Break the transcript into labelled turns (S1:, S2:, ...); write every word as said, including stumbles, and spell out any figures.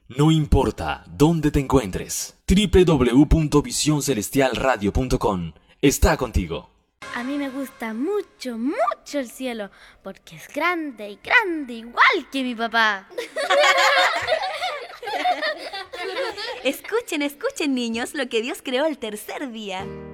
S1: No importa dónde te encuentres, doble u doble u doble u punto visión celestial radio punto com está contigo.
S2: A mí me gusta mucho, mucho el cielo, porque es grande y grande, igual que mi papá.
S3: Escuchen, escuchen, niños, lo que Dios creó el tercer día.